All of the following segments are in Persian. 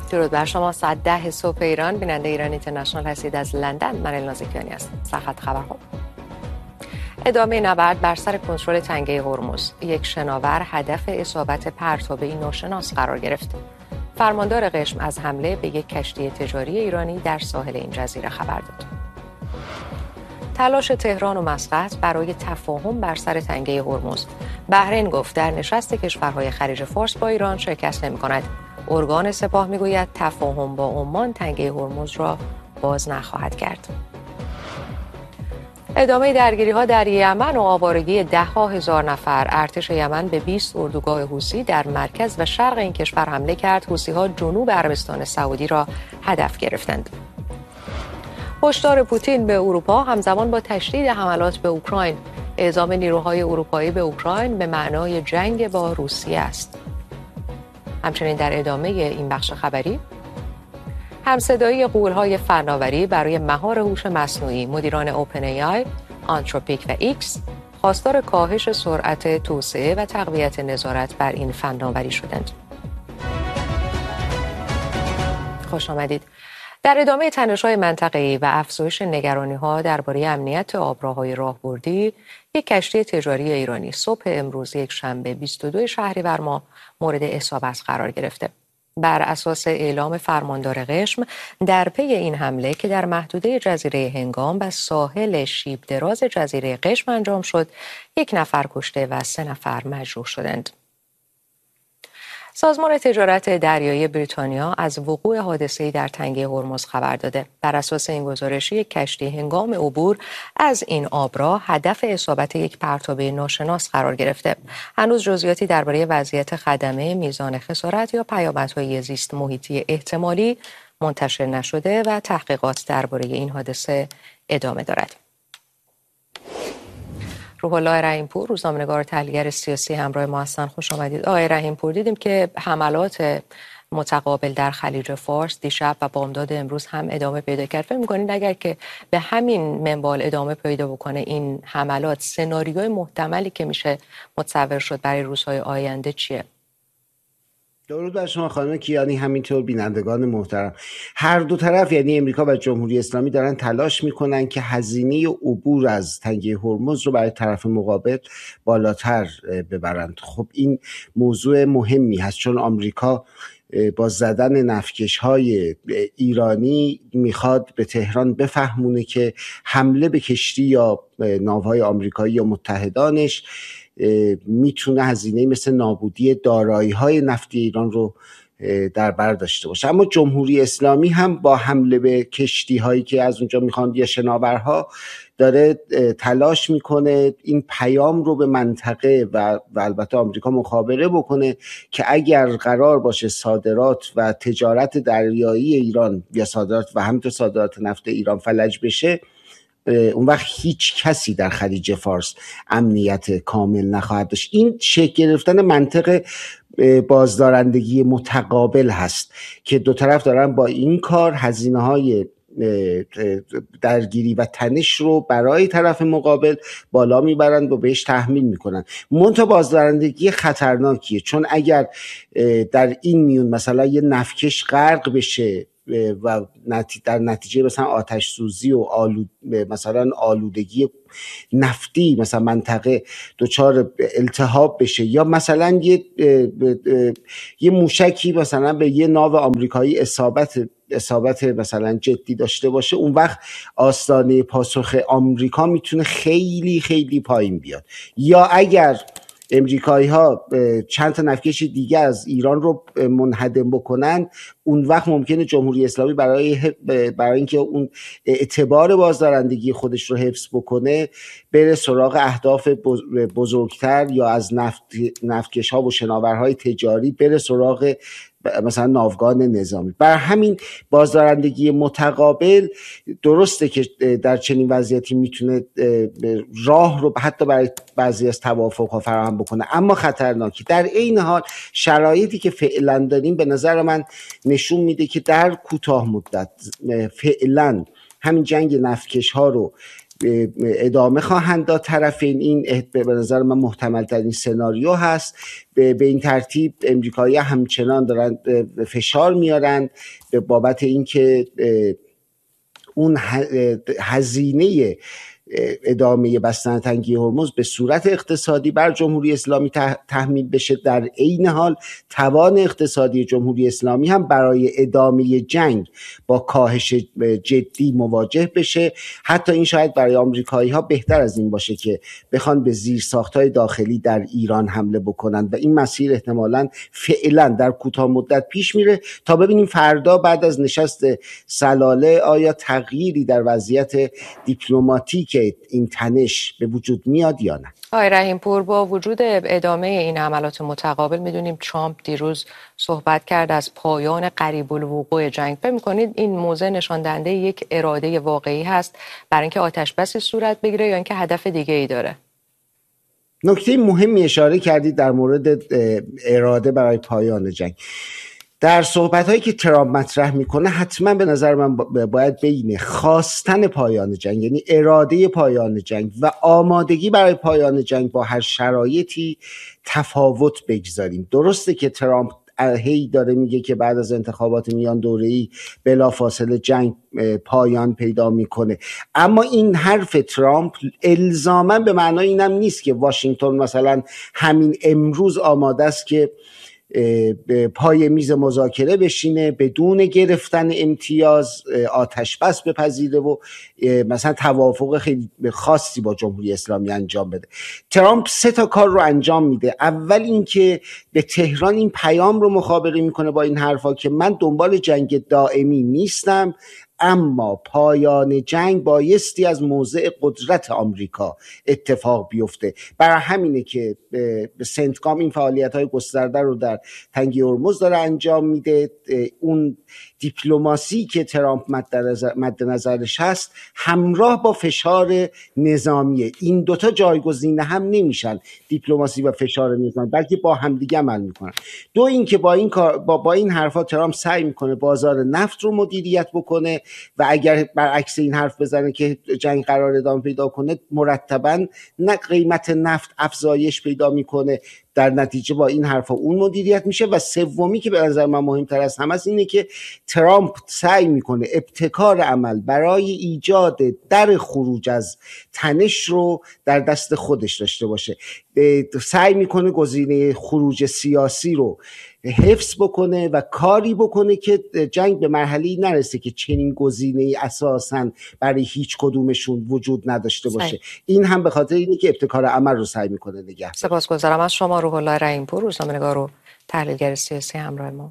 درود بر شما. ساعت 10 صبح ایران، بیننده ایران اینترنشنال هستید. از لندن من نازکیانی هستم. سرخط خبرها. ادامه نبرد بر سر کنترل تنگه هرمز. یک شناور هدف اصابت پرتابه‌ای ناشناس قرار گرفت. فرماندار قشم از حمله به یک کشتی تجاری ایرانی در ساحل این جزیره خبر داد. تلاش تهران و مسقط برای تفاهم بر سر تنگه هرمز. بحرین گفت در نشست کشورهای خلیج فارس با ایران شرکت نمی‌کند. ارگان سپاه میگوید تفاهم با عمان تنگه هرمز را باز نخواهد کرد. ادامه درگیری‌ها در یمن و آوارگی ده‌ها هزار نفر. ارتش یمن به 20 اردوگاه حوثی در مرکز و شرق این کشور حمله کرد. حوثی‌ها جنوب عربستان سعودی را هدف گرفتند. هشدار پوتین به اروپا همزمان با تشدید حملات به اوکراین. اعزام نیروهای اروپایی به اوکراین به معنای جنگ با روسیه است. همچنین در ادامه این بخش خبری، همصدایی غول‌های فناوری برای مهار هوش مصنوعی. مدیران اوپن ای آی، آنتروپیک و ایکس خواستار کاهش سرعت توسعه و تقویت نظارت بر این فناوری شدند. خوش آمدید. در ادامه تنش‌های منطقه‌ای و افزایش نگرانی‌ها درباره امنیت آبراهای راهبردی، یک کشتی تجاری ایرانی صبح امروز یک شنبه 22 شهریور ماه مورد اصابت قرار گرفته. بر اساس اعلام فرماندار قشم، در پی این حمله که در محدوده جزیره هنگام و ساحل شیب دراز جزیره قشم انجام شد، 1 نفر کشته و 3 نفر مجروح شدند. سازمان تجارت دریایی بریتانیا از وقوع حادثه‌ای در تنگه هرمز خبر داده. بر اساس این گزارش، یک کشتی هنگام عبور از این آبراه هدف اصابت یک پرتابه ناشناس قرار گرفته. هنوز جزئیاتی درباره وضعیت خدمه، میزان خسارت یا پیامدهای زیست محیطی احتمالی منتشر نشده و تحقیقات درباره این حادثه ادامه دارد. روح الله رحیم‌پور، روزنامه‌نگار و تحلیلگر سیاسی همراه ما هستند. خوش آمدید آقای رحیم‌پور. دیدیم که حملات متقابل در خلیج فارس دیشب و بامداد امروز هم ادامه پیدا کرد. فکر می‌کنید اگر که به همین منوال ادامه پیدا بکنه این حملات، سناریوی محتملی که میشه متصور شد برای روزهای آینده چیه؟ درود بر شما خانم کیانی، همینطور بینندگان محترم. هر دو طرف یعنی امریکا و جمهوری اسلامی دارن تلاش میکنن که هزینه عبور از تنگه هرمز رو برای طرف مقابل بالاتر ببرند. خب این موضوع مهمی هست، چون آمریکا با زدن نفتکش‌های ایرانی میخواد به تهران بفهمونه که حمله به کشتی یا ناوهای آمریکایی یا متحدانش میتونه هزینه مثل نابودی دارایی‌های نفتی ایران رو در بر داشته باشه. اما جمهوری اسلامی هم با حمله به کشتی‌هایی که از اونجا میخوان یا شناورها داره تلاش میکنه این پیام رو به منطقه و البته آمریکا مخابره بکنه که اگر قرار باشه صادرات و تجارت دریایی ایران یا صادرات و همینطور صادرات نفت ایران فلج بشه، اون وقت هیچ کسی در خلیج فارس امنیت کامل نخواهد داشت. این شکل گرفتن منطق بازدارندگی متقابل هست که دو طرف دارن با این کار هزینه‌های درگیری و تنش رو برای طرف مقابل بالا میبرند و بهش تحمیل میکنن. منتها بازدارندگی خطرناکیه، چون اگر در این میون مثلا یه نفتکش غرق بشه و در نتیجه مثلا آتش سوزی و مثلا آلودگی نفتی مثلا منطقه دچار التهاب بشه، یا مثلا یه موشکی مثلا به یه ناو آمریکایی اصابت مثلا جدی داشته باشه، اون وقت آستانه پاسخ آمریکا میتونه خیلی خیلی پایین بیاد. یا اگر امریکایی ها چند تا نفتکش دیگه از ایران رو منهدم بکنن، اون وقت ممکنه جمهوری اسلامی برای اینکه اون اعتبار بازدارندگی خودش رو حفظ بکنه بره سراغ اهداف بزرگتر، یا از نفتکش ها و شناورهای تجاری بره سراغ مثلا ناوگان نظامی. بر همین بازدارندگی متقابل درسته که در چنین وضعیتی میتونه راه رو حتی برای بعضی از توافق‌ها فراهم بکنه، اما خطرناکی. در این حال شرایطی که فعلا داریم به نظر من نشون میده که در کوتاه مدت فعلا همین جنگ نفتکش ها رو ادامه خواهند داد طرفین. این به نظر من محتمل ترین سناریو هست. به این ترتیب امریکایی همچنان دارن فشار میارن به بابت اینکه اون هزینه ادامه بستن تنگه هرمز به صورت اقتصادی بر جمهوری اسلامی تحمیل بشه. در عین حال توان اقتصادی جمهوری اسلامی هم برای ادامه جنگ با کاهش جدی مواجه بشه. حتی این شاید برای آمریکایی ها بهتر از این باشه که بخوان به زیرساخت‌های داخلی در ایران حمله بکنن و این مسیر احتمالاً فعلا در کوتاه مدت پیش میره تا ببینیم فردا بعد از نشست سلاله آیا تغییری در وضعیت دیپلماتیک این تنش به وجود میاد یا نه. آقای رحیم‌پور، با وجود ادامه این حملات متقابل میدونیم ترامپ دیروز صحبت کرد از پایان قریب الوقوع جنگ. فکر می‌کنید این موضع نشان دهنده یک اراده واقعی هست برای اینکه آتش بسی صورت بگیره یا اینکه هدف دیگه‌ای داره؟ نکته مهمی اشاره کردید در مورد اراده برای پایان جنگ. در صحبت‌هایی که ترامپ مطرح میکنه حتما به نظر من باید بین خواستن پایان جنگ، یعنی اراده پایان جنگ و آمادگی برای پایان جنگ با هر شرایطی تفاوت بگذاریم. درسته که ترامپ هی داره میگه که بعد از انتخابات میان دوره‌ای بلافاصله جنگ پایان پیدا میکنه، اما این حرف ترامپ الزاما به معنای اینم نیست که واشنگتن مثلا همین امروز آماده است که پای میز مذاکره بشینه بدون گرفتن امتیاز آتش بس بپذیره و مثلا توافق خیلی خاصی با جمهوری اسلامی انجام بده. ترامپ 3 کار رو انجام میده. اول اینکه به تهران این پیام رو مخابره میکنه با این حرفا که من دنبال جنگ دائمی نیستم، اما پایان جنگ بایستی از موضع قدرت آمریکا اتفاق بیفته. برای همینه که به سنتکام این فعالیت‌های گسترده رو در تنگه هرمز داره انجام میده. اون دیپلماسی که ترامپ مد نظرش هست همراه با فشار نظامیه. این دوتا جایگزین هم نمیشن، دیپلماسی و فشار نظامی، بلکه با همدیگه عمل میکنن. دو اینکه با این کار با این حرفا ترامپ سعی میکنه بازار نفت رو مدیریت بکنه و اگر برعکس این حرف بزنه که جنگ قرار ادامه پیدا کنه مرتباً قیمت نفت افزایش پیدا میکنه. در نتیجه با این حرفا اون مدیریت میشه. و سومی که به نظر من مهمتر از همه است اینه که ترامپ سعی میکنه ابتکار عمل برای ایجاد در خروج از تنش رو در دست خودش داشته باشه. سعی میکنه گزینه خروج سیاسی رو حفظ بکنه و کاری بکنه که جنگ به مرحله‌ای نرسه که چنین گزینه‌ای اساساً برای هیچ کدومشون وجود نداشته باشه. این هم به خاطر اینه که ابتکار عمل رو سعی میکنه نگه. سپاسگزارم از شما روح الله رحیم‌پور، روزنامه‌نگار و تحلیلگر سیاسی همراه ما.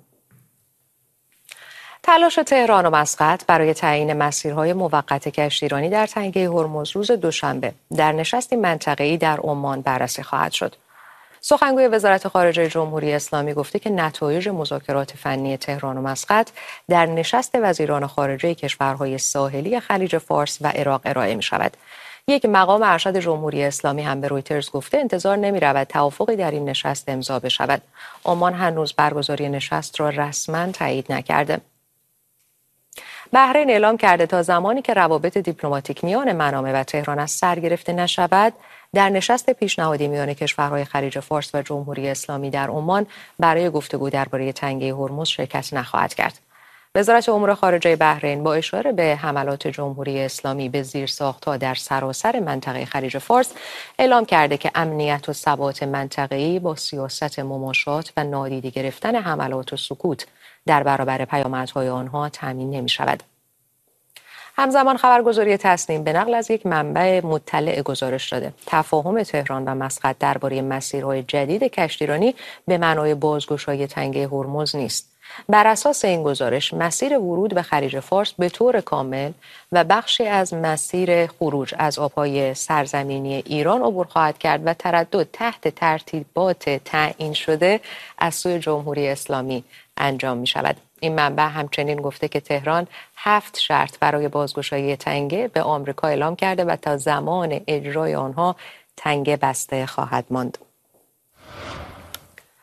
تلاش تهران و مسقط برای تعیین مسیرهای موقت کشتیرانی در تنگه هرمز روز دوشنبه در نشستی منطقه‌ای در عمان بررسی خواهد شد. سخنگوی وزارت خارجه جمهوری اسلامی گفته که نتایج مذاکرات فنی تهران و مسقط در نشست وزیران خارجه کشورهای ساحلی خلیج فارس و عراق ارائه می شود. یک مقام ارشد جمهوری اسلامی هم به رویترز گفته انتظار نمی رود توافقی در این نشست امضا بشود. عمان هنوز برگزاری نشست را رسما تایید نکرده. بحرین اعلام کرده تا زمانی که روابط دیپلماتیک میان منامه و تهران از سر گرفته نشود، در نشست پیشنهادی میان کشورهای خلیج فارس و جمهوری اسلامی در عمان برای گفتگو درباره تنگه هرمز شرکت نخواهد کرد. وزارت امور خارجه بحرین با اشاره به حملات جمهوری اسلامی به زیرساخت‌ها در سراسر منطقه خلیج فارس اعلام کرده که امنیت و ثبات منطقه‌ای با سیاست مماشات و نادیده گرفتن حملات و سکوت در برابر پیامدهای آنها تامین نمی‌شود. همزمان خبرگزاری تسنیم به نقل از یک منبع مطلع گزارش داده تفاهم تهران و مسقط درباره مسیرهای جدید کشتیرانی به معنای بازگشایی تنگه هرمز نیست. بر اساس این گزارش مسیر ورود به خلیج فارس به طور کامل و بخشی از مسیر خروج از آبهای سرزمینی ایران عبور خواهد کرد و تردد تحت ترتیبات تعیین شده از سوی جمهوری اسلامی انجام می شود. این منبع همچنین گفته که تهران 7 شرط برای بازگشایی تنگه به آمریکا اعلام کرده و تا زمان اجرای آنها تنگه بسته خواهد ماند.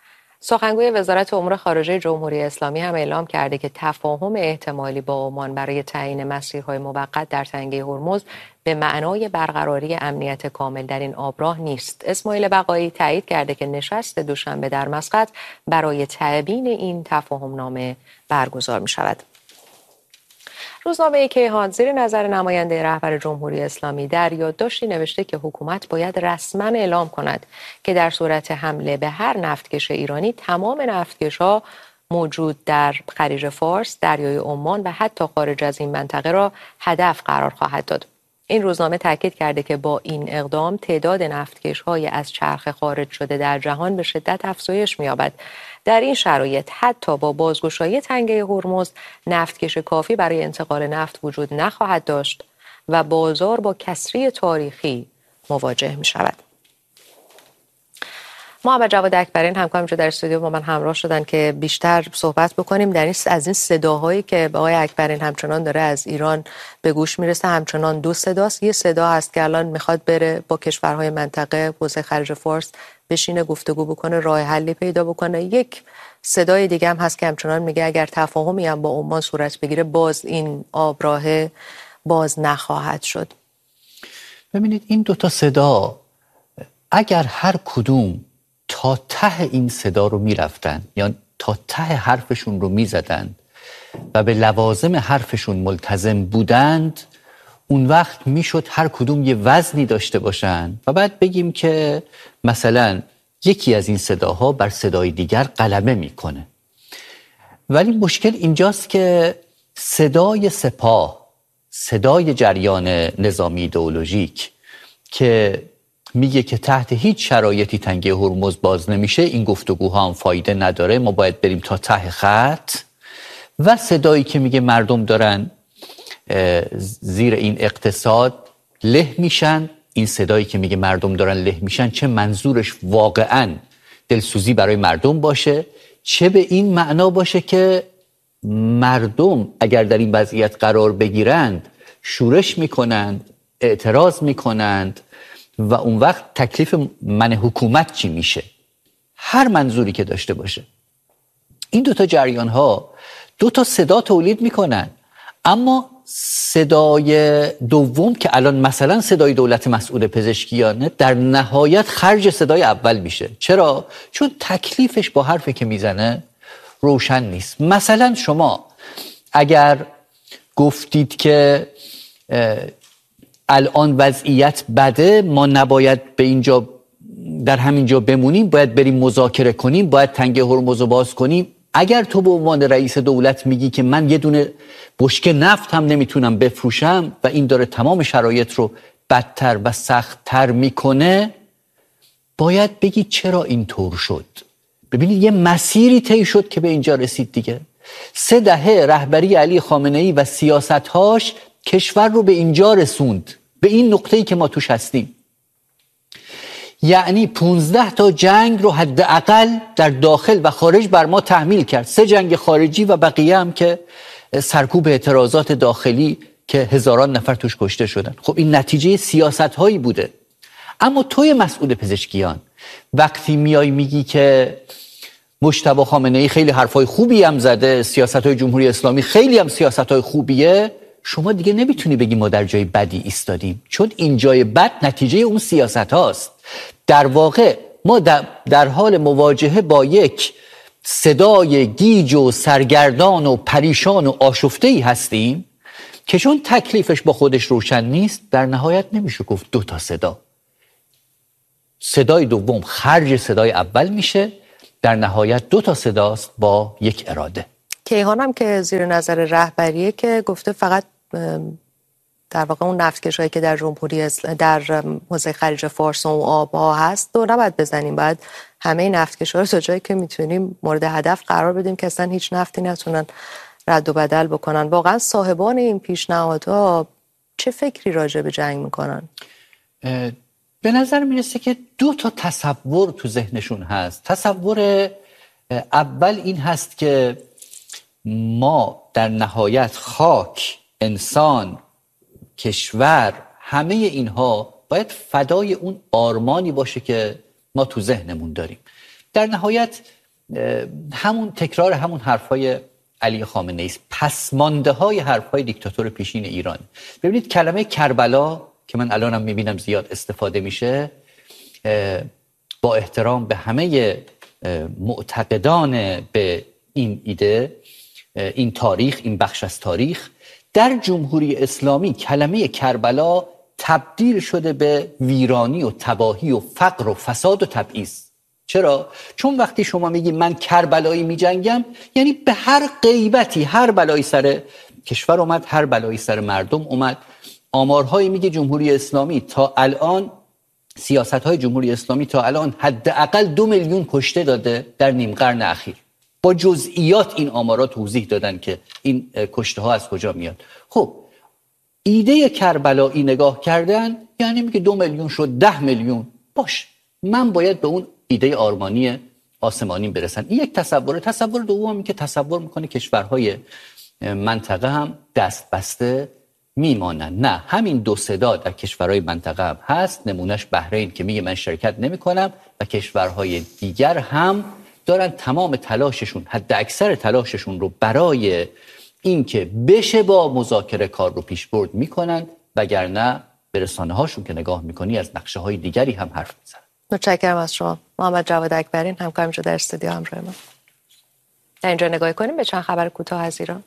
سخنگوی وزارت امور خارجه جمهوری اسلامی هم اعلام کرده که تفاهم احتمالی با عمان برای تعیین مسیرهای موقت در تنگه هرمز به معنای برقراری امنیت کامل در این آبراه نیست. اسماعیل بقایی تایید کرده که نشست دوشنبه در مسقط برای تبیین این تفاهم نامه برگزار می شود. روزنامه کیهان زیر نظر نماینده رهبر جمهوری اسلامی در یادداشتی نوشته که حکومت باید رسما اعلام کند که در صورت حمله به هر نفتکش ایرانی تمام نفتکش‌ها موجود در خلیج فارس، دریای عمان و حتی خارج از این منطقه را هدف قرار خواهد داد. این روزنامه تاکید کرده که با این اقدام تعداد نفتکش‌های از چرخه خارج شده در جهان به شدت افزایش می‌یابد. در این شرایط حتی با بازگشایی تنگه هرمز نفتکش کافی برای انتقال نفت وجود نخواهد داشت و بازار با کسری تاریخی مواجه می‌شود. محمد جواد اکبرین همکارم اینجا در استودیو با من همراه شدن که بیشتر صحبت بکنیم از این صداهایی که آقای اکبرین همچنان داره از ایران به گوش میرسه. همچنان دو صداست. یه صدا هست که الان میخواد بره با کشورهای منطقه حوزه خلیج فارس بشینه گفتگو بکنه، راه حلی پیدا بکنه. یک صدای دیگه هم هست که همچنان میگه اگر تفاهمی هم با عمان صورت بگیره باز این آبراه باز نخواهد شد. ببینید این دوتا صدا اگر هر کدوم تا ته این صدا رو میرفتن یا تا ته حرفشون رو میزدند و به لوازم حرفشون ملتزم بودند، اون وقت میشد هر کدوم یه وزنی داشته باشن و بعد بگیم که مثلا یکی از این صداها بر صدای دیگر غلبه میکنه. ولی مشکل اینجاست که صدای سپاه، صدای جریان نظامی ایدئولوژیک که میگه که تحت هیچ شرایطی تنگه هرمز باز نمیشه، این گفتگوها هم فایده نداره، ما باید بریم تا ته خط، و صدایی که میگه مردم دارن زیر این اقتصاد له میشن، این صدایی که میگه مردم دارن له میشن چه منظورش واقعا دلسوزی برای مردم باشه، چه به این معنا باشه که مردم اگر در این وضعیت قرار بگیرند شورش میکنند، اعتراض میکنند و اون وقت تکلیف من حکومت چی میشه. هر منظوری که داشته باشه این دوتا جریان ها دوتا صدا تولید میکنن، اما صدای دوم که الان مثلا صدای دولت مسئول پزشکیانه در نهایت خرج صدای اول میشه. چرا؟ چون تکلیفش با حرفی که میزنه روشن نیست. مثلا شما اگر گفتید که الان وضعیت بده، ما نباید به اینجا در همینجا بمونیم، باید بریم مذاکره کنیم، باید تنگه هرمز رو باز کنیم، اگر تو به عنوان رئیس دولت میگی که من یه دونه بشکه نفت هم نمیتونم بفروشم و این داره تمام شرایط رو بدتر و سخت‌تر میکنه، باید بگی چرا اینطور شد. ببینید یه مسیری طی شد که به اینجا رسید دیگه. 3 دهه رهبری علی خامنه‌ای و سیاست‌هاش کشور رو به اینجا رسوند، به این نقطه‌ای که ما توش هستیم. یعنی 15 تا جنگ رو حداقل در داخل و خارج بر ما تحمیل کرد. 3 جنگ خارجی و بقیه هم که سرکوب اعتراضات داخلی که هزاران نفر توش کشته شدن. خب این نتیجه سیاست‌هایی بوده. اما توی مسئول پزشکیان وقتی میای میگی که مجتبی خامنه‌ای خیلی حرفای خوبی هم زده، سیاست‌های جمهوری اسلامی خیلی هم سیاست‌های خوبیه، شما دیگه نمیتونی بگی ما در جای بدی ایستادیم، چون این جای بد نتیجه اون سیاست هاست. در واقع ما در حال مواجهه با یک صدای گیج و سرگردان و پریشان و آشفته‌ای هستیم که چون تکلیفش با خودش روشن نیست، در نهایت نمیشه گفت 2 تا صدا. صدای دوم خرج صدای اول میشه، در نهایت 2 تا صداست با یک اراده. کیهان هم که زیر نظر رهبریه که گفته فقط در واقع اون نفتکشایی که در در حوزه خلیج فارس و آبها هست رو نباید بزنیم، باید همه نفتکشا رو تا جایی که میتونیم مورد هدف قرار بدیم که اصلا هیچ نفتی نتونن رد و بدل بکنن. واقعا صاحبان این پیشنهادها چه فکری راجع به جنگ میکنن؟ به نظر میرسه که 2 تا تصور تو ذهنشون هست. تصور اول این هست که ما در نهایت خاک، انسان، کشور، همه اینها باید فدای اون آرمانی باشه که ما تو ذهنمون داریم. در نهایت همون تکرار همون حرفای علی خامنه‌ای است، پسمانده های حرفای دیکتاتور پیشین ایران. ببینید کلمه کربلا که من الانم میبینم زیاد استفاده میشه، با احترام به همه معتقدان به این ایده، این تاریخ، این بخش از تاریخ، در جمهوری اسلامی کلمه کربلا تبدیل شده به ویرانی و تباهی و فقر و فساد و تبعیض. چرا؟ چون وقتی شما میگی من کربلایی میجنگم، یعنی به هر غیبتی، هر بلایی سر کشور اومد، هر بلایی سر مردم اومد. آمارهایی میگه جمهوری اسلامی تا الان، سیاست‌های جمهوری اسلامی تا الان حداقل 2 میلیون کشته داده در نیم قرن اخیر. با جزئیات این آمارا توضیح دادن که این کشته ها از کجا میاد. خب ایده کربلایی نگاه کردن یعنی میگه 2 میلیون شد، 10 میلیون، باش من باید به اون ایده آرمانی آسمانی برسن. این یک تصوره. تصور دومی که تصور میکنه کشورهای منطقه هم دست بسته میمانن. نه، همین دو صدا در کشورهای منطقه هم هست. نمونهش بحرین که میگه من شرکت نمیکنم و کشورهای دیگر هم دارن تمام تلاششون، حد اکثر تلاششون رو برای اینکه بشه با مذاکره کار رو پیش برد میکنن، وگرنه به رسانه هاشون که نگاه میکنی از نقشه های دیگری هم حرف میزنن. متشکرم از شما محمد جواد اکبرین، همکارم جو در استودیو همراه ما. در اینجا نگاه کنیم به چند خبر کوتاه از ایران.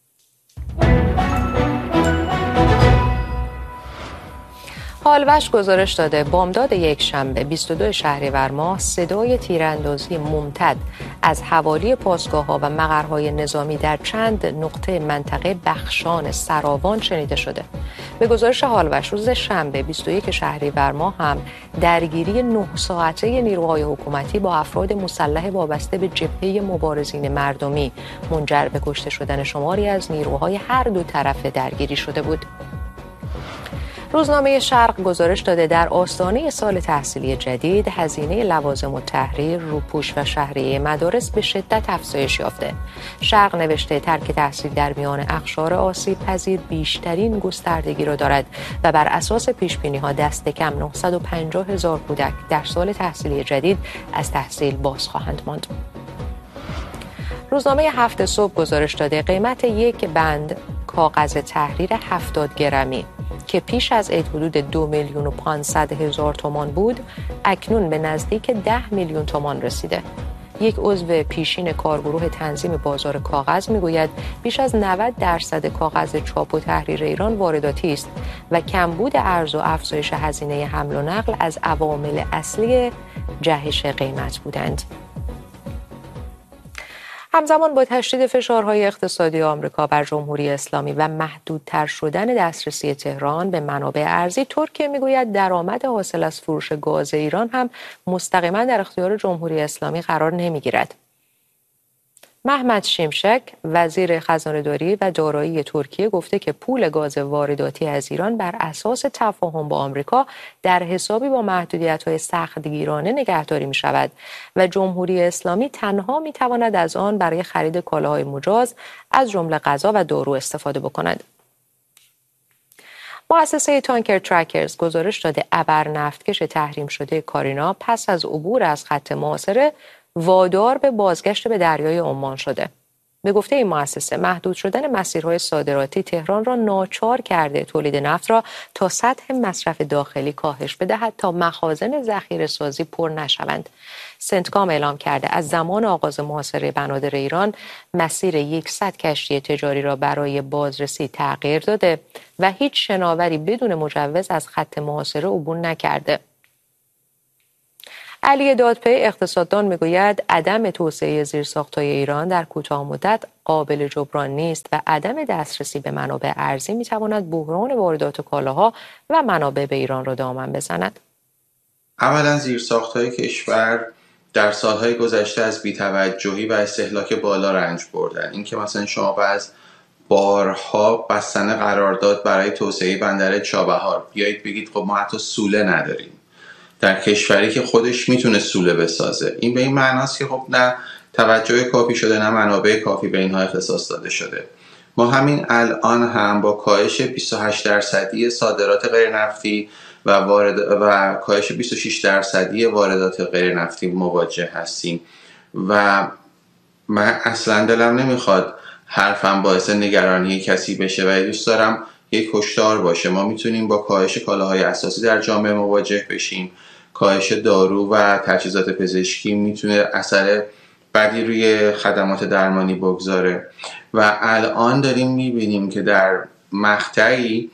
حالوش گزارش داده بامداد یک شنبه 22 شهریور ماه صدای تیراندازی ممتد از حوالی پاسگاه‌ها و مقرهای نظامی در چند نقطه منطقه بخشان سراوان شنیده شده. به گزارش حالوش روز شنبه 21 شهریور ماه هم درگیری 9 ساعته نیروهای حکومتی با افراد مسلح وابسته به جبهه مبارزین مردمی منجر به کشته شدن شماری از نیروهای هر دو طرف درگیری شده بود. روزنامه شرق گزارش داده در آستانه سال تحصیلی جدید هزینه لوازم التحریر، روپوش و شهریه مدارس به شدت افزایش یافته. شرق نوشته ترک تحصیل در میان اقشار آسیب پذیر بیشترین گستردگی را دارد و بر اساس پیش‌بینی‌ها دست کم 950,000 کودک در سال تحصیلی جدید از تحصیل باز خواهند ماند. روزنامه هفت صبح گزارش داده قیمت یک بند کاغذ تحریر 70 گرمی که پیش از عید حدود 2,500,000 تومان بود، اکنون به نزدیک 10 میلیون تومان رسیده. یک عضو پیشین کارگروه تنظیم بازار کاغذ میگوید بیش از 90% کاغذ چاپ و تحریر ایران وارداتی است و کمبود ارز و افزایش هزینه حمل و نقل از عوامل اصلی جهش قیمت بودند. همزمان با تشدید فشارهای اقتصادی آمریکا بر جمهوری اسلامی و محدودتر شدن دسترسی تهران به منابع ارزی، ترکیه میگوید درآمد حاصل از فروش گاز ایران هم مستقیما در اختیار جمهوری اسلامی قرار نمیگیرد. محمد شیمشک وزیر خزانه‌داری و دارایی ترکیه گفته که پول گاز وارداتی از ایران بر اساس تفاهم با آمریکا در حسابی با محدودیت‌های سختگیرانه نگهداری می‌شود و جمهوری اسلامی تنها می‌تواند از آن برای خرید کالاهای مجاز از جمله غذا و دارو استفاده بکند. مؤسسه تانکر ترکرز گزارش داده ابر نفتکش تحریم شده کارینا پس از عبور از خط محاصره وادار به بازگشت به دریای عمان شده. به گفته این مؤسسه محدود شدن مسیرهای صادراتی تهران را ناچار کرده تولید نفت را تا سطح مصرف داخلی کاهش بدهد تا مخازن ذخیره‌سازی پر نشوند. سنتکام اعلام کرده از زمان آغاز محاصره بنادر ایران مسیر 100 کشتی تجاری را برای بازرسی تغییر داده و هیچ شناوری بدون مجوز از خط محاصره عبور نکرده. علی دادپی اقتصاددان میگوید عدم توسعه زیرساخت‌های ایران در کوتاه مدت قابل جبران نیست و عدم دسترسی به منابع ارزی میتواند بحران واردات کالاها و منابع به ایران را دامن بزند. اولا زیرساخت‌های کشور در سالهای گذشته از بی‌توجهی و استهلاک بالا رنج بردن. اینکه مثلا شما از بارها بستن قرارداد برای توسعه بندر چابهار بیایید بگید خب ما حتی سوله نداریم در کشوری که خودش میتونه سوله بسازه، این به این معناست که خب نه توجه کافی شده، نه منابع کافی به اینها اختصاص داده شده. ما همین الان هم با کاهش 28% صادرات غیر نفتی و کاهش 26% واردات غیر نفتی مواجه هستیم و من اصلا دلم نمیخواد حرفم باعث نگرانی کسی بشه و دوست دارم یک هشدار باشه. ما میتونیم با کاهش کالاهای اساسی در جامعه مواجه بشیم. کاهش دارو و تجهیزات پزشکی میتونه اثر بدی روی خدمات درمانی بگذاره و الان داریم میبینیم که در مقطعی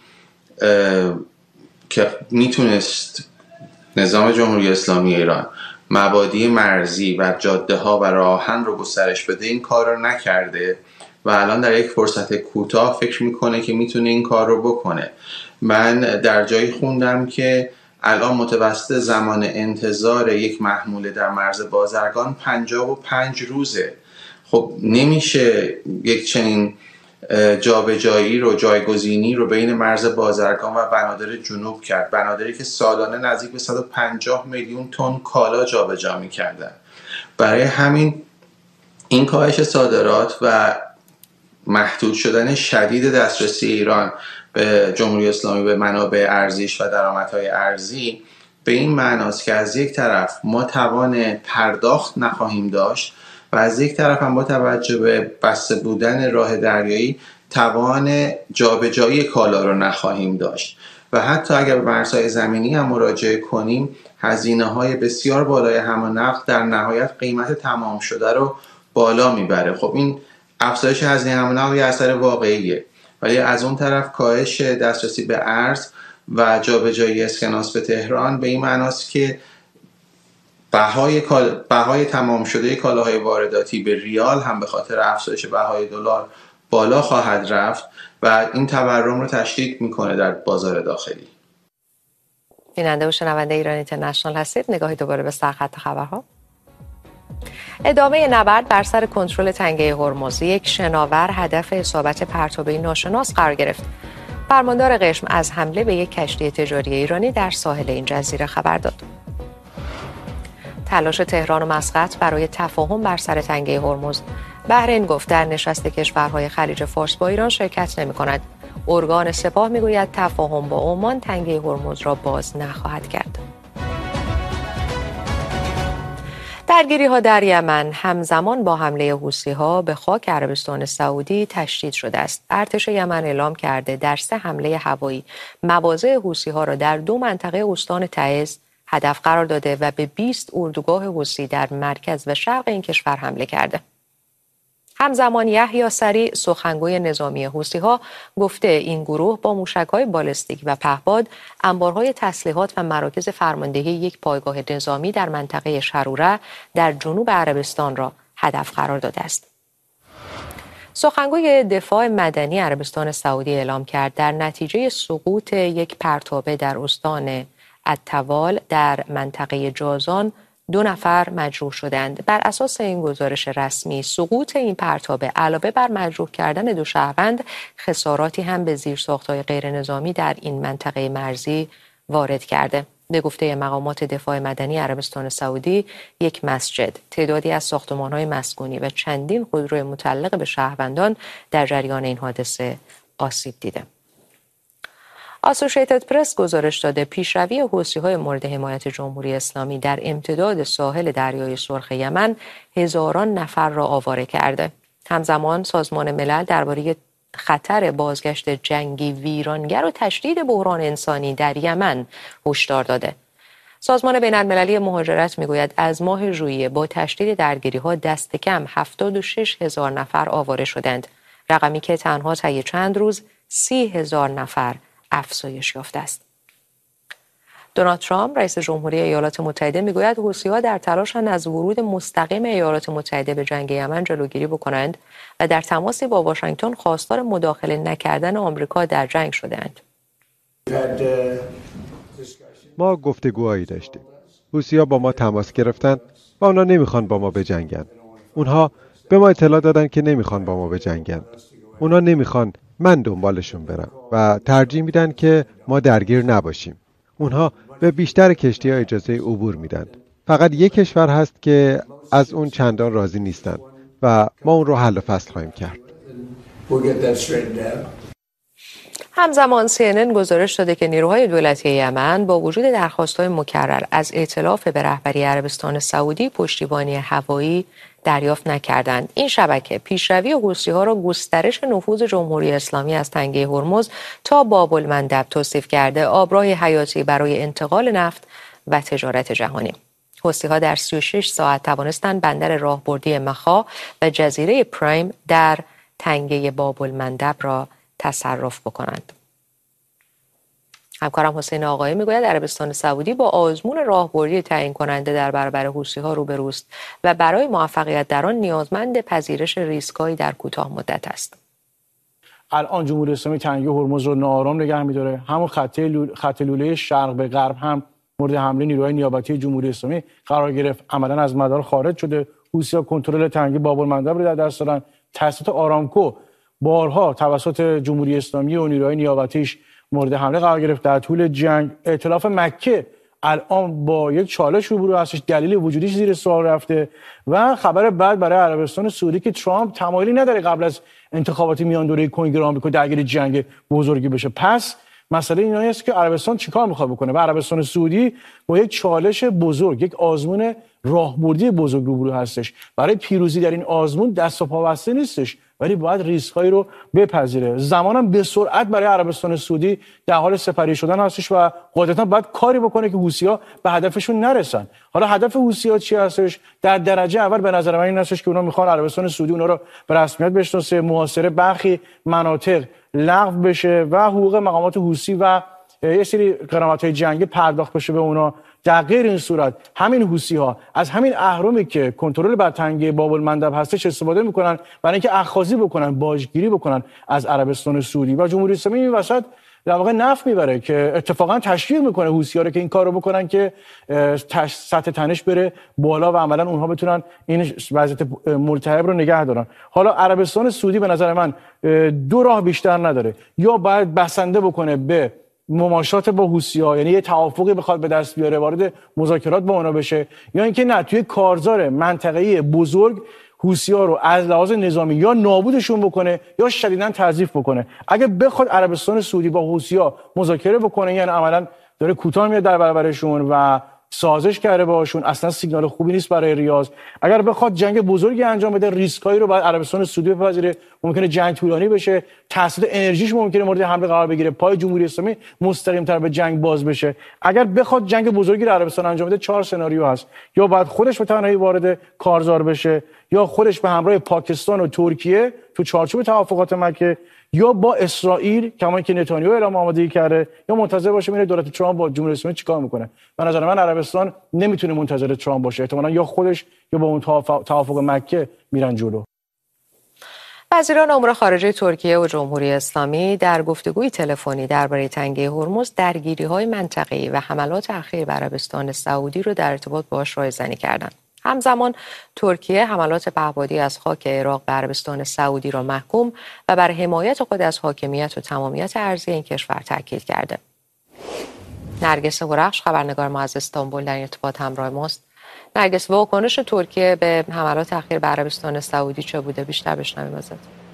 که میتونست نظام جمهوری اسلامی ایران مبادی مرزی و جاده ها و راهن رو گسترش بده، این کار رو نکرده و الان در یک فرصت کوتاه فکر میکنه که میتونه این کار رو بکنه. من در جایی خوندم که الان متوسط زمان انتظار یک محموله در مرز بازرگان 55 روزه. خب نمیشه یک چنین جابجایی رو، جایگزینی رو بین مرز بازرگان و بنادر جنوب کرد. بنادری که سالانه نزدیک به 150 میلیون تن کالا جابجا می‌کردن. برای همین این کاهش صادرات و محدود شدن شدید دسترسی ایران به جمهوری اسلامی به منابع ارزیش و درآمدهای ارزی به این معناست که از یک طرف ما توان پرداخت نخواهیم داشت و از یک طرف هم با توجه به بسته بودن راه دریایی توان جابجایی کالا رو نخواهیم داشت و حتی اگر به مرزهای زمینی هم مراجعه کنیم هزینه‌های بسیار بالای حمل و نقل در نهایت قیمت تمام شده رو بالا میبره. خب این افزایش هزینه حمل و نقل یه اثر واقعیه، ولی از اون طرف کاهش دسترسی به ارز و جابجایی اسکناس به تهران به این معناست که بهای تمام شده کالاهای وارداتی به ریال هم به خاطر افزایش بهای دلار بالا خواهد رفت و این تورم رو تشدید میکنه در بازار داخلی. بیننده و شنونده ایران اینترنشنال هستید. نگاهی دوباره به سرخط خبرها. ادامه نبرد بر سر کنترل تنگه هرمز، یک شناور هدف اصابت پرتابه ناشناس قرار گرفت. فرماندار قشم از حمله به یک کشتی تجاری ایرانی در ساحل این جزیره خبر داد. تلاش تهران و مسقط برای تفاهم بر سر تنگه هرمز. بحرین گفت در نشست کشورهای خلیج فارس با ایران شرکت نمی‌کند. ارگان سپاه میگوید تفاهم با عمان تنگه هرمز را باز نخواهد کرد. درگیری‌ها در یمن همزمان با حمله حوثی‌ها به خاک عربستان سعودی تشدید شده است. ارتش یمن اعلام کرده در 3 حمله هوایی مواضع حوثی‌ها را در 2 منطقه استان تعز هدف قرار داده و به 20 اردوگاه حوثی در مرکز و شرق این کشور حمله کرده. همزمان یحیی سریع سخنگوی نظامی حوثی‌ها گفته این گروه با موشک‌های بالستیک و پهپاد انبارهای تسلیحات و مراکز فرماندهی یک پایگاه نظامی در منطقه شروره در جنوب عربستان را هدف قرار داده است. سخنگوی دفاع مدنی عربستان سعودی اعلام کرد در نتیجه سقوط یک پرتابه در استان الطوال در منطقه جازان 2 نفر مجروح شدند. بر اساس این گزارش رسمی سقوط این پرتابه علاوه بر مجروح کردن 2 شهروند خساراتی هم به زیرساخت‌های غیر نظامی در این منطقه مرزی وارد کرده. به گفته مقامات دفاع مدنی عربستان سعودی، یک مسجد، تعدادی از ساختمان‌های مسکونی و چندین خودروی متعلق به شهروندان در جریان این حادثه آسیب دیده. اسوسییتد پرس گزارش داده پیشروی حوثی‌های مورد حمایت جمهوری اسلامی در امتداد ساحل دریای سرخ یمن هزاران نفر را آواره کرده. همزمان سازمان ملل درباره خطر بازگشت جنگی ویرانگر و تشدید بحران انسانی در یمن هشدار داده. سازمان بین‌المللی مهاجرت میگوید از ماه ژوئیه با تشدید درگیری‌ها دست کم 76,000 نفر آواره شدند، رقمی که تنها طی چند روز 30,000 نفر افزایش یافته است. دونالد ترامپ رئیس جمهوری ایالات متحده میگوید حوثی‌ها در تلاشند از ورود مستقیم ایالات متحده به جنگ یمن جلوگیری بکنند و در تماسی با واشنگتن خواستار مداخله نکردن آمریکا در جنگ شدند. ما گفتگوهایی داشتیم. حوثی‌ها با ما تماس گرفتند و اونا نمیخوان با ما بجنگن. اونها به ما اطلاع دادن که نمیخوان با ما بجنگن. اونا نمیخوان من دنبالشون برم و ترجیح میدن که ما درگیر نباشیم. اونها به بیشتر کشتی‌ها اجازه عبور میدن. فقط یک کشور هست که از اون چندان راضی نیستن و ما اون رو حل و فصل خواهیم کرد. همزمان CNN گزارش داده که نیروهای دولتی یمن با وجود درخواست‌های مکرر از ائتلاف به رهبری عربستان سعودی پشتیبانی هوایی دریافت نکردند. این شبکه پیشروی حوثی‌ها را گسترش نفوذ جمهوری اسلامی از تنگه هرمز تا باب‌المندب توصیف کرده، آبراهی حیاتی برای انتقال نفت و تجارت جهانی. حوثی‌ها در 36 ساعت توانستند بندر راهبردی مخا و جزیره پرایم در تنگه باب‌المندب را تصرف بکنند. همکارم حسین آقایی میگوید عربستان سعودی با آزمون راهبردی تعیین کننده در برابر حوثی‌ها روبروست و برای موفقیت در آن نیازمند پذیرش ریسک‌هایی در کوتاه مدت است. الان جمهوری اسلامی تنگه هرمز رو ناآرام نگه می‌داره. همون خط لوله شرق به غرب هم مورد حمله نیروهای نیابتی جمهوری اسلامی قرار گرفت. عملاً از مدار خارج شده. حوثی‌ها کنترل تنگه باب‌المندب رو در دست دارن. تأسیسات آرامکو بارها توسط جمهوری اسلامی و نیروهای نیابتیش مورد حمله قرار گرفت. در طول جنگ ائتلاف مکه الان با یک چالش روبرو هستش، دلیل وجودیش زیر سوال رفته و خبر بعد برای عربستان سعودی که ترامپ تمایلی نداره قبل از انتخابات میان دوره کنگره آمریکا درگیر جنگ بزرگی بشه. پس مسئله اینایی است که عربستان چیکار میخواد بکنه و عربستان سعودی با یک چالش بزرگ، یک آزمون راهبردی بزرگ روبرو هستش. برای پیروزی در این آزمون دست و پا بسته نیستش، ولی باید ریسک‌هایی رو بپذیره. زمانم به سرعت برای عربستان سعودی در حال سپری شدن هستش و قاعدتاً باید کاری بکنه که حوثی‌ها به هدفشون نرسن. حالا هدف حوثی‌ها چی هستش؟ در درجه اول به نظر من این هستش که اونا میخوان عربستان سعودی اونا رو به رسمیت بشناسه، محاصره برخی مناطق لغو بشه و حقوق مقامات حوثی و یه سری غرامت‌های جنگی پرداخت بشه به اونا. در غیر این صورت همین حوثی‌ها از همین اهرمی که کنترل بر تنگه باب‌المندب هستش استفاده میکنن برای اینکه اخاذی بکنن، باجگیری بکنن از عربستان سعودی و جمهوری اسلامی این وسط در واقع نفع میبره که اتفاقا تشویق میکنه حوثی‌ها رو که این کارو بکنن که سطح تنش بره بالا و عملا اونها بتونن این وضعیت ملتهب رو نگه دارن. حالا عربستان سعودی به نظر من دو راه بیشتر نداره، یا باید بسنده بکنه به مماشات با حوثی‌ها، یعنی یه توافقی بخواد به دست بیاره، وارد مذاکرات با اونا بشه، یا اینکه نه توی کارزار منطقه‌ای بزرگ حوثی‌ها رو از لحاظ نظامی یا نابودشون بکنه یا شدیداً تضعیف بکنه. اگه بخواد عربستان سعودی با حوثی‌ها مذاکره بکنه، یعنی عملاً داره کوتاه میاد در برابرشون و سازش کرده باشون، اصلا سیگنال خوبی نیست برای ریاض. اگر بخواد جنگ بزرگی انجام بده، ریسکایی رو باید عربستان سعودی بپذیره، ممکنه جنگ طولانی بشه، تأثیر انرژیش ممکنه مورد حمله قرار بگیره، پای جمهوری اسلامی مستقیم‌تر به جنگ باز بشه. اگر بخواد جنگ بزرگی در عربستان انجام بده، 4 سناریو هست: یا باید خودش به تنهایی وارد کارزار بشه، یا خودش به همراه پاکستان و ترکیه تو چارچوب توافقات مکه، یا با اسرائیل کما که نتانیاهو اعلام آمادگی کرده، یا منتظر باشه ببینه دولت ترامپ با جمهوری اسلامی چیکار میکنه. به نظر من عربستان نمیتونه منتظر ترامپ باشه، احتمالاً یا خودش یا با اون توافق مکه میرن جلو. وزیران امور خارجه ترکیه و جمهوری اسلامی در گفتگوی تلفنی درباره تنگه هرمز درگیری‌های منطقه‌ای و حملات اخیر بر عربستان سعودی رو در ارتباط باهاش رایزنی کردند. همزمان ترکیه حملات پهپادی از خاک عراق به عربستان سعودی را محکوم و بر حمایت خود از حاکمیت و تمامیت ارضی این کشور تاکید کرده. نرگس هورخش خبرنگار ما از استانبول در ارتباط همراه ماست. نرگس، واکنش ترکیه به حملات اخیر به عربستان سعودی چه بوده؟ بیشتر بشنویم ازت.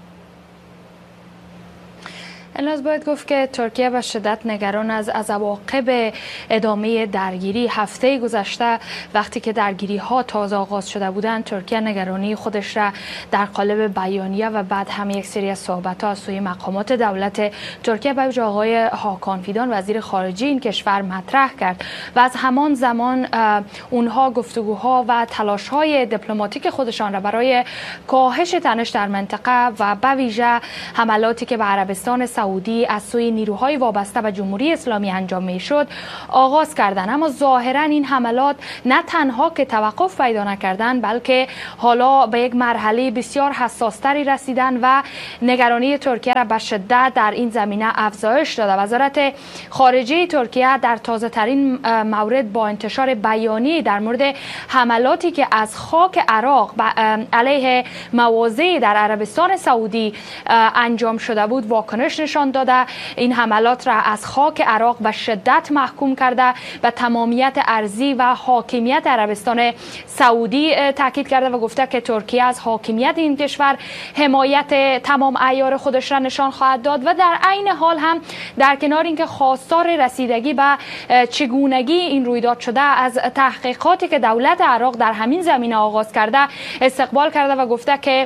الناز باید گفت که ترکیه به شدت نگران از عواقب ادامه درگیری. هفته گذشته وقتی که درگیری ها تازه آغاز شده بودند، ترکیه نگرانی خودش را در قالب بیانیه و بعد هم یک سری از صحبت ها از سوی مقامات دولت ترکیه به ویژه آقای هاکان فیدان وزیر خارجه این کشور مطرح کرد و از همان زمان اونها گفتگوها و تلاش های دیپلماتیک خودشان را برای کاهش تنش در منطقه و به ویژه حملاتی که به عربستان سعودی از سوی نیروهای وابسته به جمهوری اسلامی انجام میشد آغاز کردند. اما ظاهرا این حملات نه تنها که توقف پیدا نکردند، بلکه حالا به یک مرحله بسیار حساستری رسیدن و نگرانی ترکیه را به شدت در این زمینه افزایش داده. وزارت خارجه ترکیه در تازه ترین مورد با انتشار بیانیه در مورد حملاتی که از خاک عراق علیه مواضع در عربستان سعودی انجام شده بود واکنش نشون نشان داده، این حملات را از خاک عراق به شدت محکوم کرده و تمامیت ارضی و حاکمیت عربستان سعودی تاکید کرده و گفته که ترکیه از حاکمیت این کشور حمایت تمام اعیار خودش را نشان خواهد داد و در عین حال هم در کنار اینکه خواستار رسیدگی به چگونگی این رویداد شده از تحقیقاتی که دولت عراق در همین زمینه آغاز کرده استقبال کرده و گفته که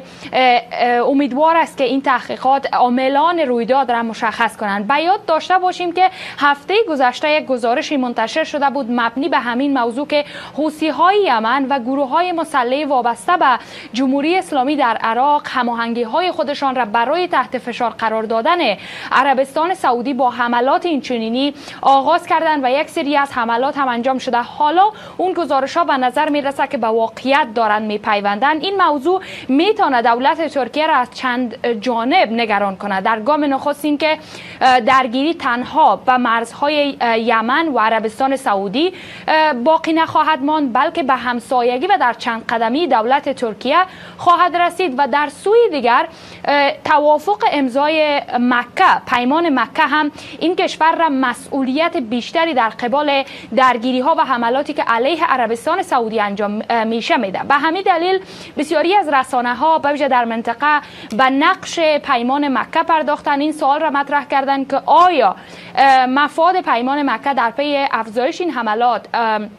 امیدوار است که این تحقیقات عاملان رویداد را مشخص کنند. به یاد داشته باشیم که هفته گذشته یک گزارشی منتشر شده بود مبنی به همین موضوع که حوثی‌های یمن و گروه‌های مسلح وابسته به جمهوری اسلامی در عراق هماهنگی‌های خودشان را برای تحت فشار قرار دادن عربستان سعودی با حملات اینچنینی آغاز کردند و یک سری از حملات هم انجام شده. حالا اون گزارش‌ها به نظر می‌رسد که به واقعیت دارند می‌پیوندند. این موضوع می‌تواند دولت ترکیه را از چند جانب نگران کند. در گام نخست این که درگیری تنها به مرزهای یمن و عربستان سعودی باقی نخواهد ماند، بلکه به همسایگی و در چند قدمی دولت ترکیه خواهد رسید و در سوی دیگر توافق امضای مکه، پیمان مکه هم این کشور را مسئولیت بیشتری در قبال درگیری ها و حملاتی که علیه عربستان سعودی انجام میشه میده. به همین دلیل بسیاری از رسانه ها به ویژه در منطقه به نقش پیمان مکه پرداختن، این سوال را مطرح کردن که آیا مفاد پیمان مکه در پی افزایش این حملات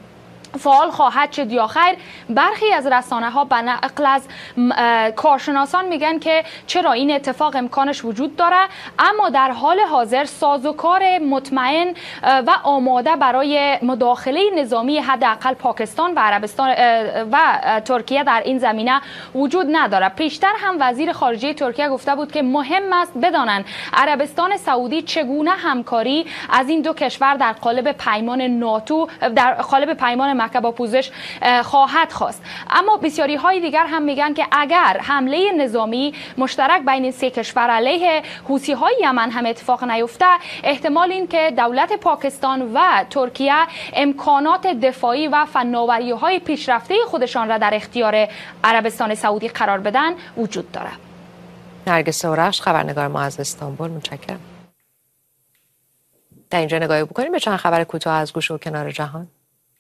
فعال خواهد شد یا خیر. برخی از رسانه ها به نقل از کارشناسان میگن که چرا این اتفاق امکانش وجود داره، اما در حال حاضر سازوکار مطمئن و آماده برای مداخله نظامی حداقل پاکستان و عربستان و ترکیه در این زمینه وجود نداره. پیشتر هم وزیر خارجه ترکیه گفته بود که مهم است بدانند عربستان سعودی چگونه همکاری از این دو کشور در قالب پیمان ناتو، در قالب پیمان مکه با پوزش خواهد خواست. اما بسیاری های دیگر هم میگن که اگر حمله نظامی مشترک بین این سه کشور علیه حوثی های یمن هم اتفاق نیفته، احتمال این که دولت پاکستان و ترکیه امکانات دفاعی و فناوری های پیشرفته خودشان را در اختیار عربستان سعودی قرار بدن وجود داره. نرگس اورخش، خبرنگار ما از استانبول، متشکرم. در اینجا نگاهی بکنیم به چند خبر کوتاه از گوشه و کنار جهان.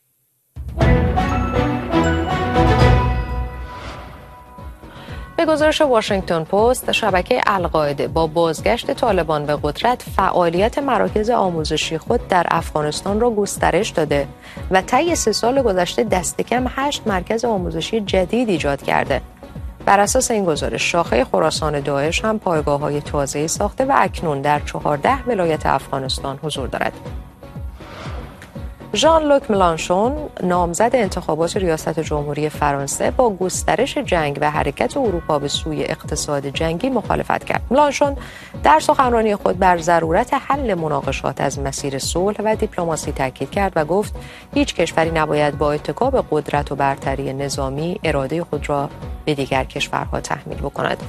به گزارش واشنگتن پست، شبکه القاعده با بازگشت طالبان به قدرت فعالیت مراکز آموزشی خود در افغانستان را گسترش داده و طی 3 سال گذشته دست کم 8 مرکز آموزشی جدید ایجاد کرده. بر اساس این گزارش، شاخه خراسان داعش هم پایگاه‌های تازه‌ای ساخته و اکنون در 14 ولایت افغانستان حضور دارد. ژان لوک ملانشون، نامزد انتخابات ریاست جمهوری فرانسه، با گسترش جنگ و حرکت اروپا به سوی اقتصاد جنگی مخالفت کرد. ملانشون در سخنرانی خود بر ضرورت حل مناقشات از مسیر صلح و دیپلماسی تاکید کرد و گفت هیچ کشوری نباید با اتکا به قدرت و برتری نظامی اراده خود را به دیگر کشورها تحمیل بکند.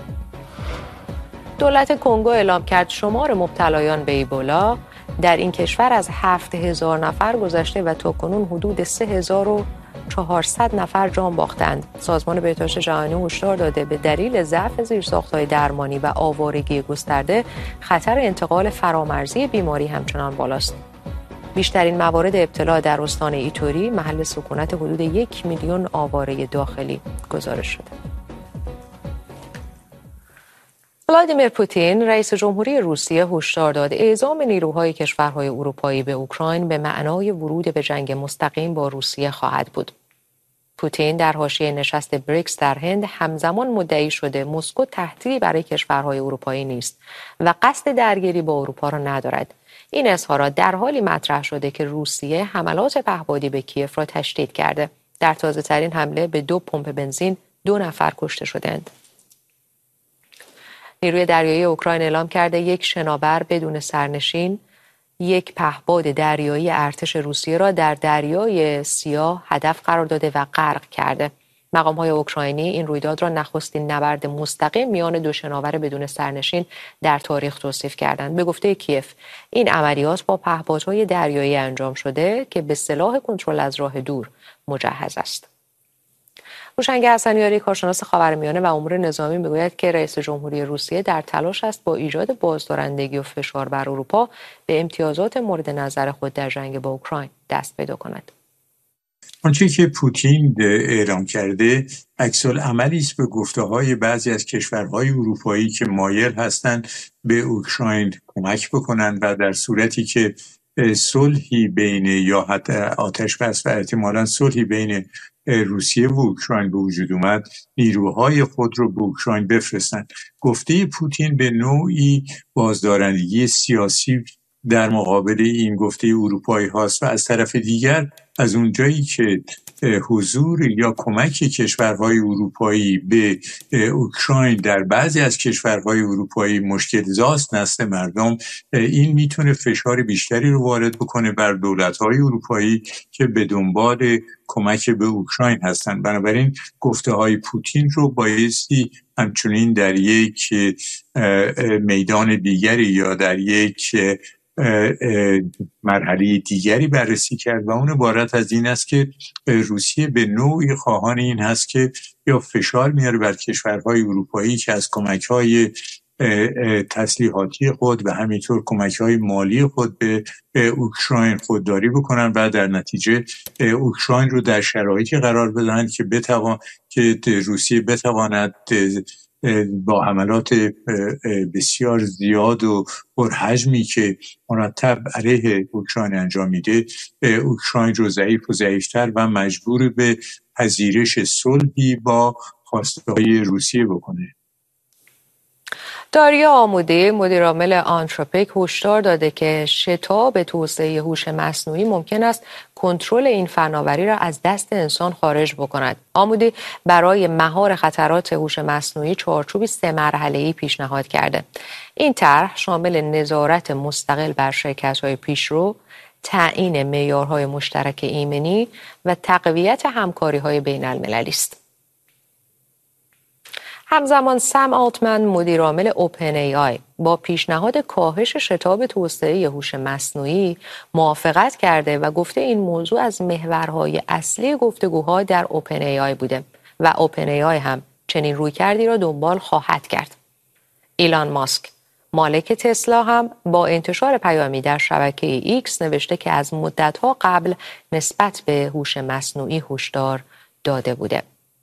دولت کنگو اعلام کرد شمار مبتلایان به ایبولا در این کشور از 7000 نفر گذشته و تاکنون حدود 3400 نفر جان باختند. سازمان بهداشت جهانی هشدار داده به دلیل ضعف زیرساخت‌های درمانی و آوارگی گسترده، خطر انتقال فرامرزی بیماری همچنان بالاست. بیشترین موارد ابتلا در استان ایتوری، محل سکونت حدود 1 میلیون آواره داخلی، گزارش شده. ولادیمیر پوتین، رئیس جمهوری روسیه، هشدار داد اعزام نیروهای کشورهای اروپایی به اوکراین به معنای ورود به جنگ مستقیم با روسیه خواهد بود. پوتین در حاشیه نشست بریکس در هند همزمان مدعی شده مسکو تهدیدی برای کشورهای اروپایی نیست و قصد درگیری با اروپا را ندارد. این اظهارات در حالی مطرح شده که روسیه حملات پهپادی به کیف را تشدید کرده. در تازه‌ترین حمله به 2 پمپ بنزین 2 نفر کشته شدند. نیروی دریایی اوکراین اعلام کرده یک شناور بدون سرنشین یک پهپاد دریایی ارتش روسیه را در دریای سیاه هدف قرار داده و غرق کرده. مقام‌های اوکراینی این رویداد را نخستین نبرد مستقیم میان 2 شناور بدون سرنشین در تاریخ توصیف کردند. به گفته کیف، این عملیات با پهپادهای دریایی انجام شده که به سلاح کنترل از راه دور مجهز است. هوشنگ حسنیاری کارشناس خاورمیانه و امور نظامی میگوید که رئیس جمهوری روسیه در تلاش است با ایجاد بازدارندگی و فشار بر اروپا به امتیازات مورد نظر خود در جنگ با اوکراین دست پیدا کند. آنچه که پوتین اعلام کرده عکس‌العملی است به گفته‌های بعضی از کشورهای اروپایی که مایل هستند به اوکراین کمک بکنند و در صورتی که صلحی بین یا حتی آتش‌بس و احتمالاً صلحی بین روسیه و اوکراین به وجود اومد نیروهای خود رو به اوکراین بفرستند. گفته پوتین به نوعی بازدارندگی سیاسی در مقابل این گفته اروپایی هاست و از طرف دیگر از اونجایی که حضور یا کمک کشورهای اروپایی به اوکراین در بعضی از کشورهای اروپایی مشکل‌زاست نسل مردم، این میتونه فشار بیشتری رو وارد بکنه بر دولت‌های اروپایی که به دنبال کمک به اوکراین هستند. بنابراین گفته‌های پوتین رو بایستی همچنین در یک میدان دیگری یا در یک مرحله دیگری بررسی کرد و اون عبارت از این است که روسیه به نوعی خواهان این هست که یا فشار میاره بر کشورهای اروپایی که از کمک‌های تسلیحاتی خود و همینطور کمک‌های مالی خود به اوکراین خودداری بکنن و در نتیجه اوکراین رو در شرایطی قرار بدن که روسیه بتواند با حملات بسیار زیاد و پرحجمی که مرتب علیه اوکراین انجام میده اوکراین رو ضعیف و ضعیفتر و مجبور به پذیرش صلحی با خواسته‌های روسیه بکنه. داریا آموده مدیرعامل آنتروپیک هشدار داده که شتاب توسعه هوش مصنوعی ممکن است کنترل این فناوری را از دست انسان خارج بکند. آموده برای مهار خطرات هوش مصنوعی چارچوبی 3 مرحله‌ای پیشنهاد کرده. این طرح شامل نظارت مستقل بر شرکت‌های پیشرو، تعیین معیارهای مشترک ایمنی و تقویت همکاری‌های بین‌المللی است. همزمان سم آلتمن مدیرعامل اوپن ای آی با پیشنهاد کاهش شتاب توسعه هوش مصنوعی موافقت کرده و گفته این موضوع از محورهای اصلی گفتگوها در اوپن ای آی بوده و اوپن ای آی هم چنین رویکردی را دنبال خواهد کرد. ایلان ماسک مالک تسلا هم با انتشار پیامی در شبکه ایکس نوشته که از مدت‌ها قبل نسبت به هوش مصنوعی هشدار داده بوده.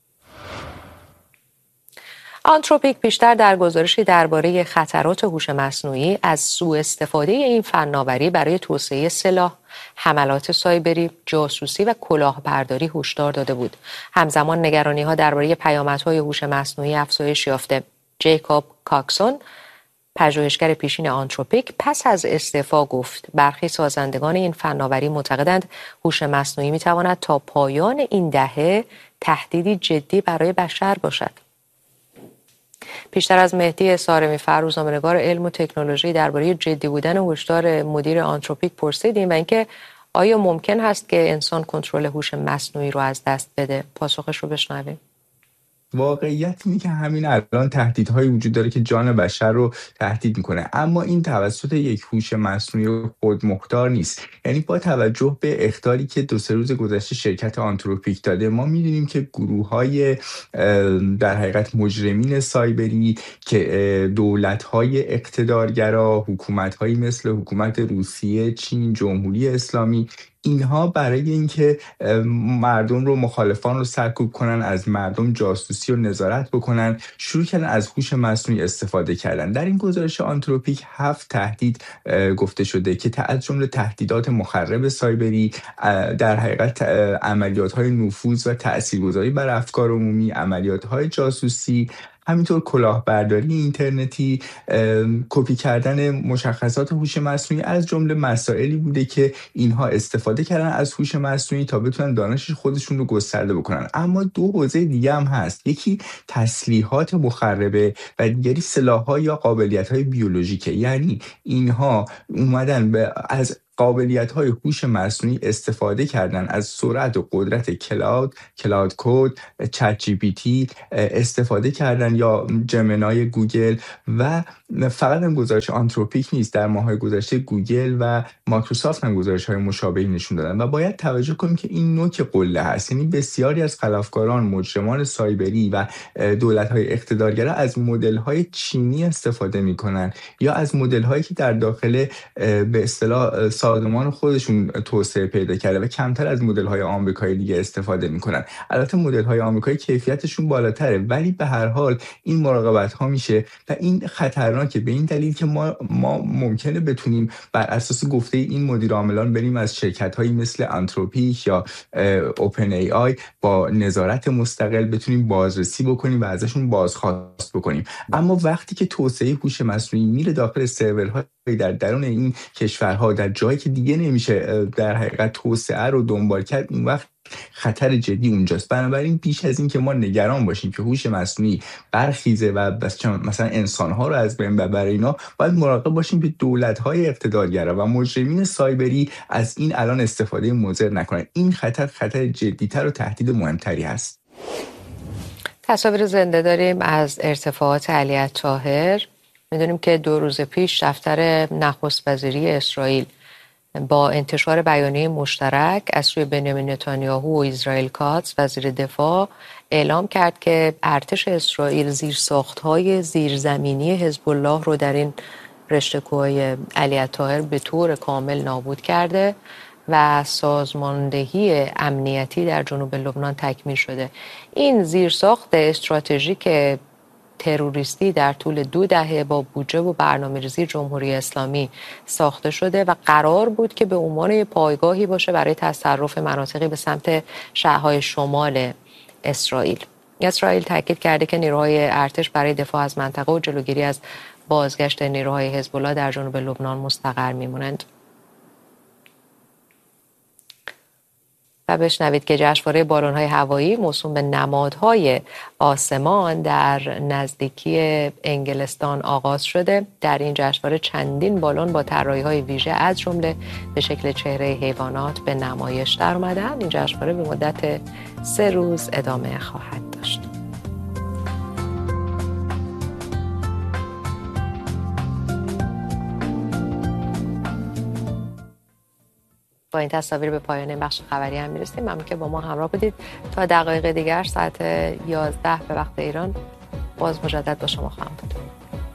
آنتروپیک بیشتر در گزارشی درباره خطرات هوش مصنوعی از سوء استفاده این فناوری برای توسعه سلاح، حملات سایبری، جاسوسی و کلاهبرداری هشدار داده بود. همزمان نگرانی‌ها درباره پیامدهای هوش مصنوعی افزایش یافته. جیکوب کاکسون پژوهشگر پیشین آنتروپیک پس از استعفا گفت برخی سازندگان این فناوری معتقدند هوش مصنوعی می‌تواند تا پایان این دهه تهدیدی جدی برای بشر باشد. پیشتر از مهدی صارمی‌فر روزنامه‌نگار علم و تکنولوژی درباره جدی بودن هشدار مدیر آنتروپیک پرسیدیم و اینکه آیا ممکن هست که انسان کنترل هوش مصنوعی رو از دست بده؟ پاسخش رو بشنویم. واقعیت اینه که همین الان تهدیدهایی وجود داره که جان بشر رو تهدید میکنه، اما این توسط یک هوش مصنوعی خودمختار نیست. یعنی با توجه به اخطاری که 2-3 روز گذشته شرکت آنتروپیک داده، ما میدونیم که گروه‌های در حقیقت مجرمین سایبری که دولت‌های اقتدارگرا، حکومت‌هایی مثل حکومت روسیه، چین، جمهوری اسلامی، اینها برای اینکه مردم رو، مخالفان رو سرکوب کنن، از مردم جاسوسی و نظارت بکنن، شروع کردن از هوش مصنوعی استفاده کردن. در این گزارش آنتروپیک 7 تهدید گفته شده که از جمله تهدیدات مخرب سایبری، در حقیقت عملیات‌های نفوذ و تاثیرگذاری بر افکار عمومی، عملیات‌های جاسوسی، همینطور کلاهبرداری اینترنتی، کپی کردن مشخصات هوش مصنوعی از جمله مسائلی بوده که اینها استفاده کردن از هوش مصنوعی تا بتونن دانش خودشون رو گسترده بکنن. اما 2 حوزه دیگه هم هست، یکی تسلیحات مخربه و دیگری سلاح‌ها یا قابلیت‌های بیولوژیکه. یعنی اینها اومدن از قابلیت‌های هوش مصنوعی استفاده کردن از سرعت و قدرت کلاود کد، چت جی پی تی استفاده کردن یا جمنای گوگل و فقط هم گزارش آنتروپیک نیست، در ماه‌های گذشته گوگل و مایکروسافت هم گزارش‌های مشابهی نشون دادن و باید توجه کنیم که این نوک قله هست. یعنی بسیاری از خلافکاران، مجرمان سایبری و دولت‌های اقتدارگرا از مدل‌های چینی استفاده می‌کنن یا از مدل‌هایی که در داخل به اصطلاح سازمان خودشون توسعه پیدا کرده و کمتر از مدل‌های آمریکایی دیگه استفاده می‌کنن. البته مدل‌های آمریکایی کیفیتشون بالاتره، ولی به هر حال این مراقبت‌ها میشه و این خطرناکه به این دلیل که ما ممکنه بتونیم بر اساس گفته این مدیر عاملان بریم از شرکت‌هایی مثل آنتروپیک یا اوپن ای آی با نظارت مستقل بتونیم بازرسی بکنیم و ازشون بازخواست بکنیم. اما وقتی که توسعه هوش مصنوعی میره داخل سرورها در درون این کشورها، در جایی که دیگه نمیشه در حقیقت توسعه رو دنبال کرد، اون وقت خطر جدی اونجاست. بنابراین بیش از این که ما نگران باشیم که هوش مصنوعی برخیزه و مثلا انسان‌ها رو از بین ببره، اینا باید مراقب باشیم که دولت‌های اقتدارگرا و مجرمین سایبری از این الان استفاده مضر نکنن. این خطر جدی‌تر و تهدید مهمتری هست. تصاویر زنده داریم از ارتفاعات علی الطاهر. می‌دونیم که 2 روز پیش دفتر نخست وزیری اسرائیل با انتشار بیانیه مشترک از سوی بنیامین نتانیاهو و اسرائیل کاتس وزیر دفاع اعلام کرد که ارتش اسرائیل زیرساخت‌های زیرزمینی حزب الله رو در این رشته کوههای علی الطاهر به طور کامل نابود کرده و سازماندهی امنیتی در جنوب لبنان تکمیل شده. این زیرساخت استراتژیک تروریستی در طول 2 دهه با بودجه و برنامه‌ریزی جمهوری اسلامی ساخته شده و قرار بود که به عنوان پایگاهی باشه برای تصرف مناطقی به سمت شهرهای شمال اسرائیل. اسرائیل تاکید کرده که نیروهای ارتش برای دفاع از منطقه و جلوگیری از بازگشت نیروهای حزب الله در جنوب لبنان مستقر میمونند. و بشنوید که جشنواره بالون‌های هوایی موسوم به نمادهای آسمان در نزدیکی انگلستان آغاز شده. در این جشنواره چندین بالون با طراحی‌های ویژه از جمله به شکل چهره حیوانات به نمایش در آمدند. این جشنواره به مدت 3 روز ادامه خواهد داشت. با این تصاویر به پایان این بخش خبری هم میرسیم. ممنون که با ما همراه بودید. تا دقایق دیگر ساعت 11 به وقت ایران باز مجدد با شما خواهم بود.